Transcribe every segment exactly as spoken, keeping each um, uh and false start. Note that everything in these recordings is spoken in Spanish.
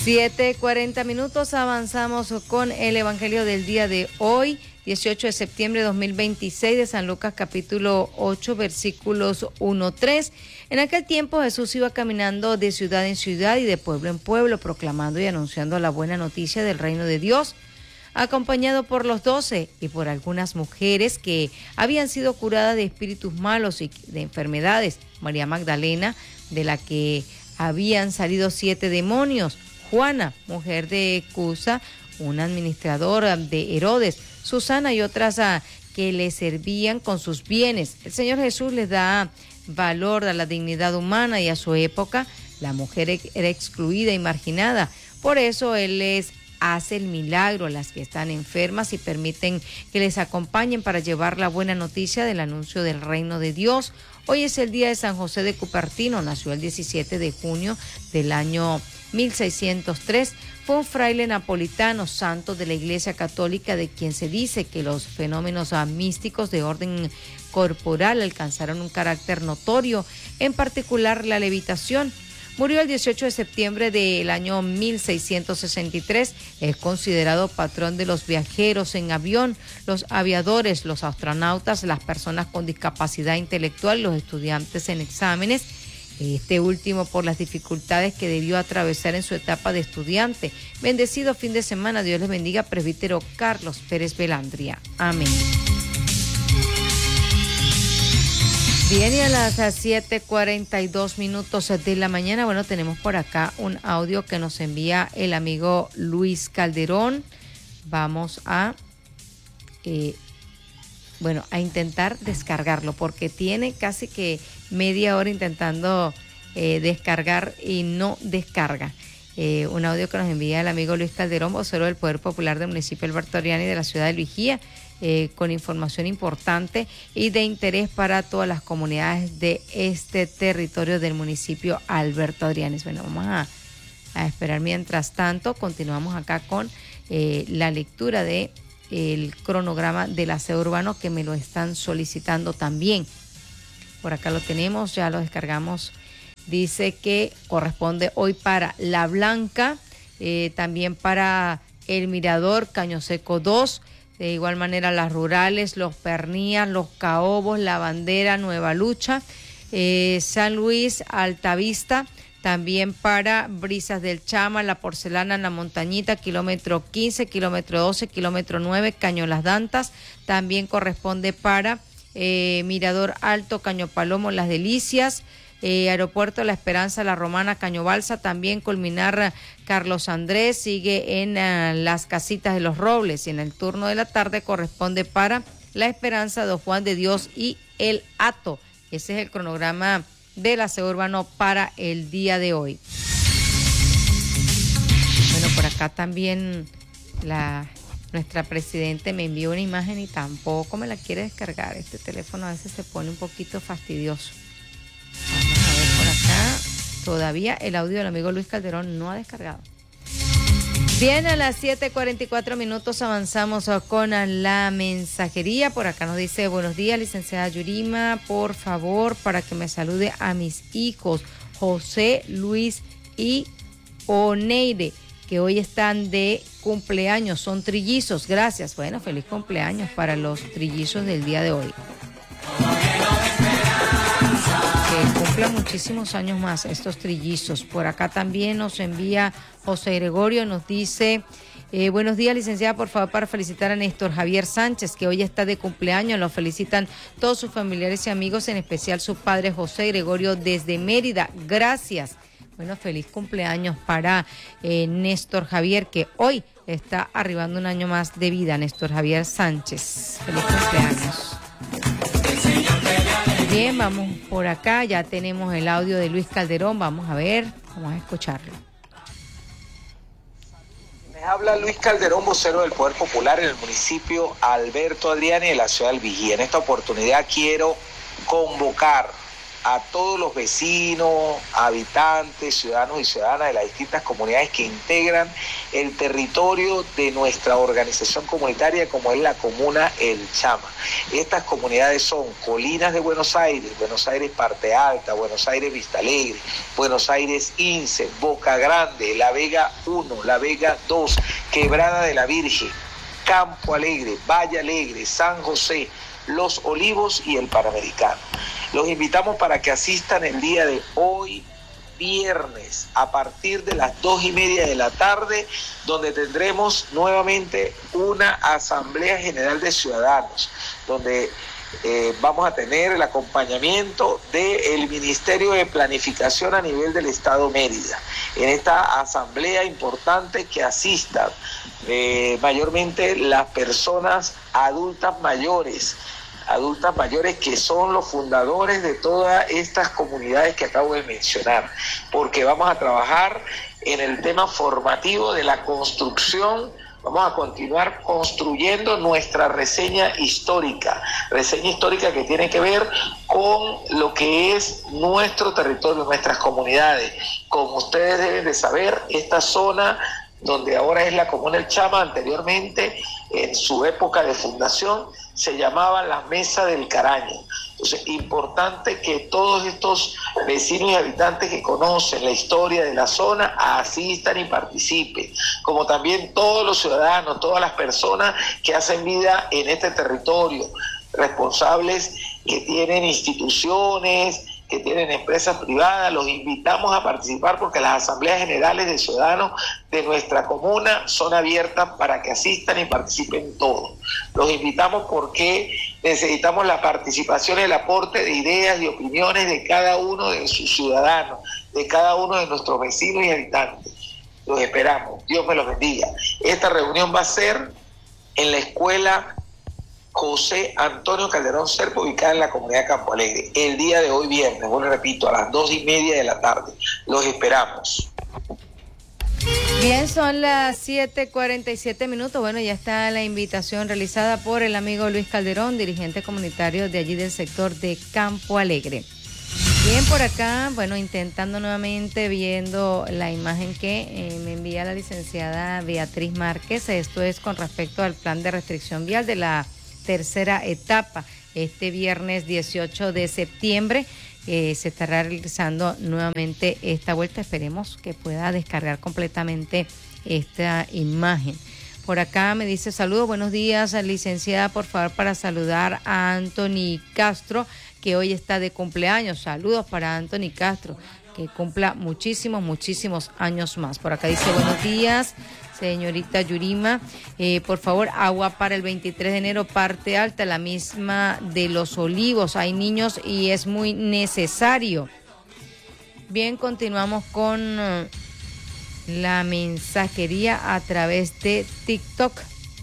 siete cuarenta minutos, avanzamos con el Evangelio del día de hoy, dieciocho de septiembre de dos mil veintiséis, de San Lucas capítulo ocho, versículos uno a tres. En aquel tiempo Jesús iba caminando de ciudad en ciudad y de pueblo en pueblo, proclamando y anunciando la buena noticia del reino de Dios, acompañado por los doce y por algunas mujeres que habían sido curadas de espíritus malos y de enfermedades. María Magdalena, de la que habían salido siete demonios; Juana, mujer de Cusa, una administradora de Herodes; Susana y otras a, que le servían con sus bienes. El Señor Jesús les da valor a la dignidad humana, y a su época la mujer era excluida y marginada. Por eso Él les hace el milagro a las que están enfermas y permiten que les acompañen para llevar la buena noticia del anuncio del reino de Dios. Hoy es el día de San José de Cupertino. Nació el diecisiete de junio del año mil seiscientos tres. Fue un fraile napolitano, santo de la Iglesia Católica, de quien se dice que los fenómenos místicos de orden corporal alcanzaron un carácter notorio, en particular la levitación. Murió el dieciocho de septiembre del año mil seiscientos sesenta y tres. Es considerado patrón de los viajeros en avión, los aviadores, los astronautas, las personas con discapacidad intelectual, los estudiantes en exámenes. Este último por las dificultades que debió atravesar en su etapa de estudiante. Bendecido fin de semana. Dios les bendiga, presbítero Carlos Pérez Belandria. Amén. Bien, y a las siete cuarenta y dos minutos de la mañana, bueno, tenemos por acá un audio que nos envía el amigo Luis Calderón. Vamos a, eh, bueno, a intentar descargarlo, porque tiene casi que media hora intentando eh, descargar y no descarga. Eh, un audio que nos envía el amigo Luis Calderón, vocero del Poder Popular del municipio Alberto Adriani de la ciudad de Luijía, eh, con información importante y de interés para todas las comunidades de este territorio del municipio Alberto Adriani. Bueno, vamos a, a esperar. Mientras tanto, continuamos acá con eh, la lectura de el cronograma del aseo urbano, que me lo están solicitando también. Por acá lo tenemos, ya lo descargamos. Dice que corresponde hoy para La Blanca, eh, también para El Mirador, Caño Seco dos, de igual manera Las Rurales, Los Pernías, Los Caobos, La Bandera, Nueva Lucha, eh, San Luis, Altavista, también para Brisas del Chama, La Porcelana, La Montañita, kilómetro quince, kilómetro doce, kilómetro nueve, Caño Las Dantas. También corresponde para eh, Mirador Alto, Caño Palomo, Las Delicias, Eh, Aeropuerto La Esperanza, La Romana, Caño Balsa, también culminar Carlos Andrés, sigue en uh, Las Casitas de los Robles, y en el turno de la tarde corresponde para La Esperanza, Don Juan de Dios y El Hato. Ese es el cronograma del aseo urbano para el día de hoy. Bueno, por acá también la nuestra presidente me envió una imagen y tampoco me la quiere descargar. Este teléfono a veces se pone un poquito fastidioso. Vamos a ver por acá. Todavía el audio del amigo Luis Calderón no ha descargado. Bien, a las siete cuarenta y cuatro minutos avanzamos con la mensajería. Por acá nos dice: buenos días, licenciada Yurima, por favor, para que me salude a mis hijos José, Luis y Oneide, que hoy están de cumpleaños, son trillizos. Gracias. Bueno, feliz cumpleaños para los trillizos del día de hoy. Que cumplan muchísimos años más estos trillizos. Por acá también nos envía José Gregorio, nos dice: eh, buenos días, licenciada, por favor, para felicitar a Néstor Javier Sánchez, que hoy está de cumpleaños. Lo felicitan todos sus familiares y amigos, en especial su padre José Gregorio desde Mérida. Gracias. Bueno, feliz cumpleaños para eh, Néstor Javier, que hoy está arribando un año más de vida. Néstor Javier Sánchez, feliz cumpleaños. Bien, vamos por acá, ya tenemos el audio de Luis Calderón, vamos a ver, vamos a escucharlo. Me habla Luis Calderón, vocero del Poder Popular en el municipio Alberto Adriani de la ciudad del Vigía. En esta oportunidad quiero convocar a todos los vecinos, habitantes, ciudadanos y ciudadanas de las distintas comunidades que integran el territorio de nuestra organización comunitaria, como es la comuna El Chama. Estas comunidades son Colinas de Buenos Aires, Buenos Aires Parte Alta, Buenos Aires Vista Alegre, Buenos Aires Ince, Boca Grande, La Vega uno, La Vega dos, Quebrada de la Virgen, Campo Alegre, Valle Alegre, San José, Los Olivos y el Panamericano. Los invitamos para que asistan el día de hoy, viernes, a partir de las dos y media de la tarde, donde tendremos nuevamente una Asamblea General de Ciudadanos, donde eh, vamos a tener el acompañamiento del Ministerio de Planificación a nivel del Estado Mérida. En esta asamblea importante que asistan eh, mayormente las personas adultas mayores, adultas mayores que son los fundadores de todas estas comunidades que acabo de mencionar, porque vamos a trabajar en el tema formativo de la construcción. Vamos a continuar construyendo nuestra reseña histórica, reseña histórica que tiene que ver con lo que es nuestro territorio, nuestras comunidades. Como ustedes deben de saber, esta zona donde ahora es la comuna El Chama, anteriormente, en su época de fundación, se llamaba la Mesa del Caraño. Entonces, importante que todos estos vecinos y habitantes que conocen la historia de la zona asistan y participen, como también todos los ciudadanos, todas las personas que hacen vida en este territorio, responsables que tienen instituciones, que tienen empresas privadas. Los invitamos a participar porque las asambleas generales de ciudadanos de nuestra comuna son abiertas para que asistan y participen todos. Los invitamos porque necesitamos la participación y el aporte de ideas y opiniones de cada uno de sus ciudadanos, de cada uno de nuestros vecinos y habitantes. Los esperamos. Dios me los bendiga. Esta reunión va a ser en la escuela José Antonio Calderón Serpa, ubicada en la comunidad de Campo Alegre, el día de hoy viernes, bueno, repito, a las dos y media de la tarde. Los esperamos. Bien, son las siete cuarenta y siete minutos. Bueno, ya está la invitación realizada por el amigo Luis Calderón, dirigente comunitario de allí del sector de Campo Alegre. Bien, por acá, bueno, intentando nuevamente, viendo la imagen que eh, me envía la licenciada Beatriz Márquez. Esto es con respecto al plan de restricción vial de la tercera etapa. Este viernes dieciocho de septiembre eh, se estará realizando nuevamente esta vuelta. Esperemos que pueda descargar completamente esta imagen. Por acá me dice: saludos, buenos días, licenciada, por favor, para saludar a Anthony Castro, que hoy está de cumpleaños. Saludos para Anthony Castro, que cumpla muchísimos, muchísimos años más. Por acá dice: buenos días, señorita Yurima, eh, por favor, agua para el veintitrés de enero, parte alta, la misma de Los Olivos. Hay niños y es muy necesario. Bien, continuamos con uh, la mensajería a través de TikTok.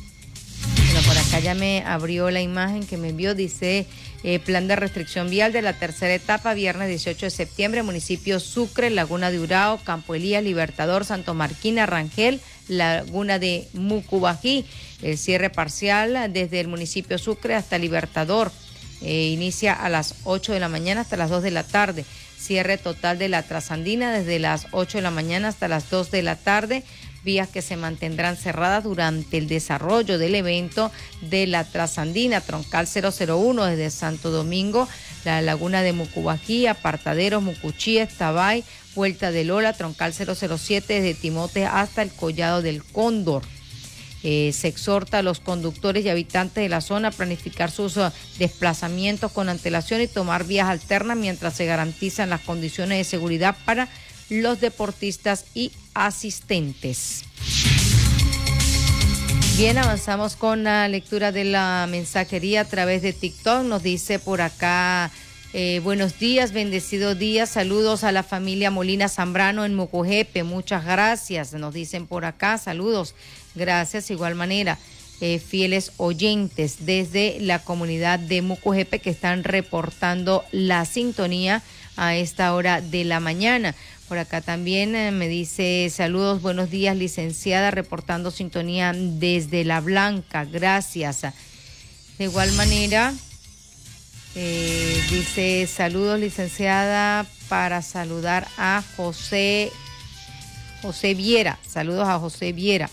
Bueno, por acá ya me abrió la imagen que me envió. Dice: eh, plan de restricción vial de la tercera etapa, viernes dieciocho de septiembre, municipios Sucre, Laguna de Urao, Campo Elías, Libertador, Santo Marquina, Rangel, Laguna de Mucubají. El cierre parcial desde el municipio Sucre hasta Libertador. Eh, inicia a las ocho de la mañana hasta las dos de la tarde. Cierre total de la Trasandina desde las ocho de la mañana hasta las dos de la tarde. Vías que se mantendrán cerradas durante el desarrollo del evento de la Trasandina. Troncal cero cero uno desde Santo Domingo, la Laguna de Mucubají, Apartaderos, Mucuchí, Estabay, Vuelta de Lola. Troncal cero cero siete desde Timote hasta el Collado del Cóndor. Eh, se exhorta a los conductores y habitantes de la zona a planificar sus uh, desplazamientos con antelación y tomar vías alternas mientras se garantizan las condiciones de seguridad para los deportistas y asistentes. Bien, avanzamos con la lectura de la mensajería a través de TikTok. Nos dice por acá: eh, buenos días, bendecido día, saludos a la familia Molina Zambrano en Mucujepe, muchas gracias, nos dicen por acá, saludos, gracias, igual manera, eh, fieles oyentes desde la comunidad de Mucujepe que están reportando la sintonía a esta hora de la mañana. Por acá también eh, me dice: saludos, buenos días, licenciada, reportando sintonía desde La Blanca, gracias. De igual manera, Eh, dice, saludos licenciada, para saludar a José, José Viera. Saludos a José Viera.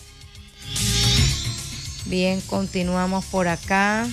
Bien, continuamos por acá.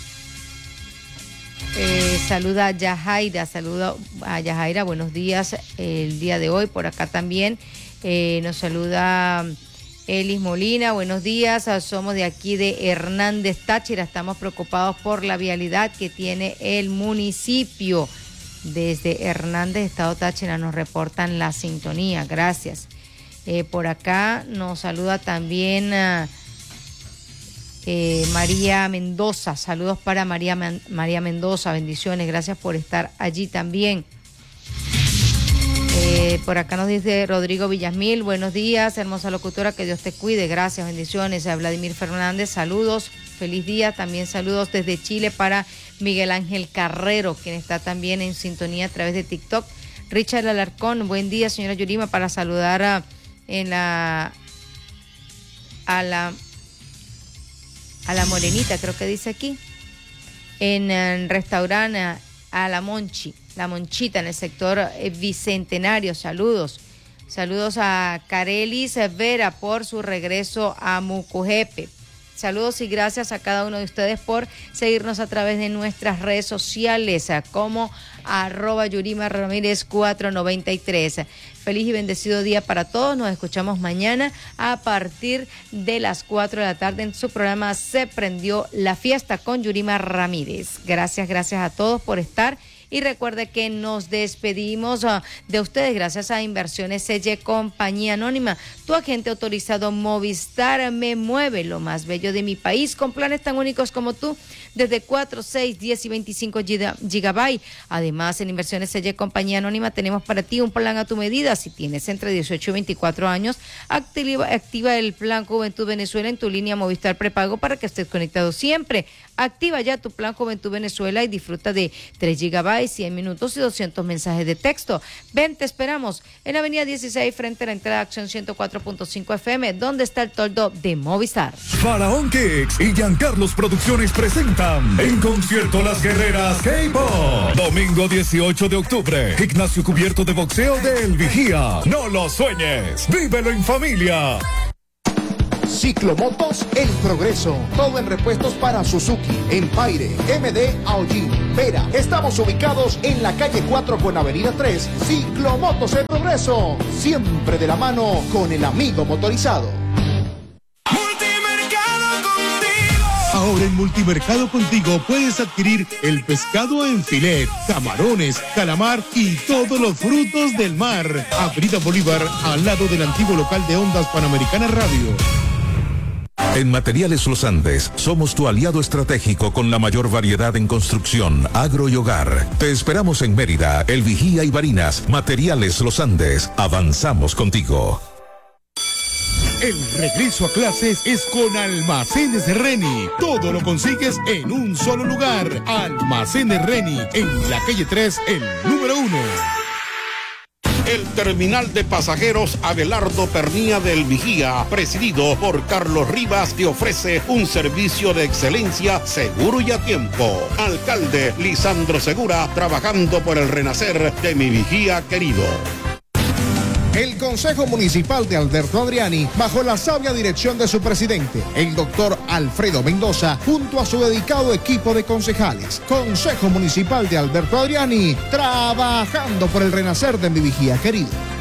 Eh, saluda a Yajaira, saluda a Yajaira, buenos días el día de hoy. Por acá también eh, nos saluda Elis Molina, buenos días, somos de aquí de Hernández Táchira, estamos preocupados por la vialidad que tiene el municipio. Desde Hernández, Estado Táchira, nos reportan la sintonía, gracias. Eh, por acá nos saluda también uh, eh, María Mendoza, saludos para María, María Mendoza, bendiciones, gracias por estar allí también. Eh, por acá nos dice Rodrigo Villasmil, buenos días, hermosa locutora, que Dios te cuide, gracias, bendiciones. A Vladimir Fernández, saludos, feliz día, también saludos desde Chile para Miguel Ángel Carrero, quien está también en sintonía a través de TikTok. Richard Alarcón, buen día, señora Yurima, para saludar a, en la, a la a la Morenita, creo que dice aquí, en el restaurante a la Monchi, la Monchita, en el sector Bicentenario. Saludos. Saludos a Carelis Vera por su regreso a Mucujepe. Saludos y gracias a cada uno de ustedes por seguirnos a través de nuestras redes sociales como arroba Yurima Ramírez cuatrocientos noventa y tres. Feliz y bendecido día para todos. Nos escuchamos mañana a partir de las cuatro de la tarde en su programa Se Prendió la Fiesta con Yurima Ramírez. Gracias, gracias a todos por estar. Y recuerde que nos despedimos uh, de ustedes gracias a Inversiones Selle Compañía Anónima. Tu agente autorizado Movistar me mueve, lo más bello de mi país, con planes tan únicos como tú, desde cuatro, seis, diez y veinticinco gigabytes. Además, en Inversiones Selle Compañía Anónima tenemos para ti un plan a tu medida. Si tienes entre dieciocho y veinticuatro años, activa, activa el plan Juventud Venezuela en tu línea Movistar prepago para que estés conectado siempre. Activa ya tu plan Juventud Venezuela y disfruta de tres gigabytes, cien minutos y doscientos mensajes de texto. Ven, te esperamos en la avenida dieciséis frente a la entrada de Acción ciento cuatro punto cinco F M, donde está el toldo de Movistar. Faraón Kicks y Giancarlos Producciones presentan en concierto Las Guerreras K-Pop. Domingo dieciocho de octubre, gimnasio cubierto de boxeo de El Vigía. No lo sueñes, vívelo en familia. Ciclomotos El Progreso. Todo en repuestos para Suzuki, Empire, M D, Audi, Vera. Estamos ubicados en la calle cuatro con avenida tres. Ciclomotos El Progreso. Siempre de la mano con el amigo motorizado. Ahora en Multimercado Contigo puedes adquirir el pescado en filet, camarones, calamar y todos los frutos del mar. Avenida Bolívar, al lado del antiguo local de Ondas Panamericana Radio. En Materiales Los Andes, somos tu aliado estratégico con la mayor variedad en construcción, agro y hogar. Te esperamos en Mérida, El Vigía y Barinas. Materiales Los Andes, avanzamos contigo. El regreso a clases es con Almacenes Reni. Todo lo consigues en un solo lugar. Almacenes Reni, en la calle tres, el número uno. El terminal de pasajeros Abelardo Pernía del Vigía, presidido por Carlos Rivas, te ofrece un servicio de excelencia seguro y a tiempo. Alcalde Lisandro Segura, trabajando por el renacer de mi Vigía querido. El Consejo Municipal de Alberto Adriani, bajo la sabia dirección de su presidente, el doctor Alfredo Mendoza, junto a su dedicado equipo de concejales. Consejo Municipal de Alberto Adriani, trabajando por el renacer de mi Vigía querido.